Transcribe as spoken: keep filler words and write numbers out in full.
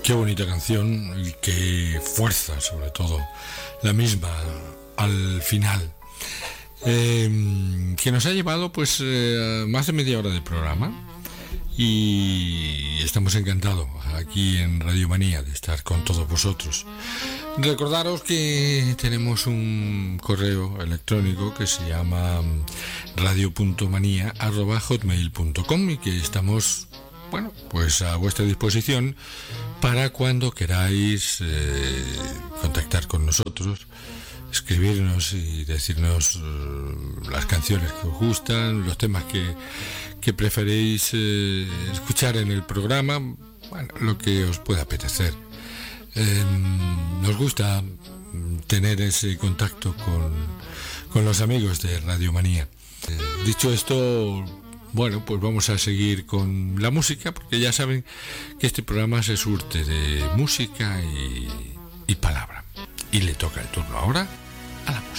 Qué bonita canción y qué fuerza, sobre todo, la misma al final. Eh, que nos ha llevado pues eh, más de media hora de programa y estamos encantados aquí en Radio Manía de estar con todos vosotros. Recordaros que tenemos un correo electrónico que se llama radio punto manía arroba hotmail punto com y que estamos, bueno, pues a vuestra disposición para cuando queráis eh, contactar con nosotros, escribirnos y decirnos uh, las canciones que os gustan, los temas que, que preferéis eh, escuchar en el programa, bueno, lo que os pueda apetecer. Eh, nos gusta tener ese contacto con, con los amigos de Radio Manía. Eh, dicho esto, bueno, pues vamos a seguir con la música, porque ya saben que este programa se surte de música y, y palabra. Y le toca el turno ahora a la música.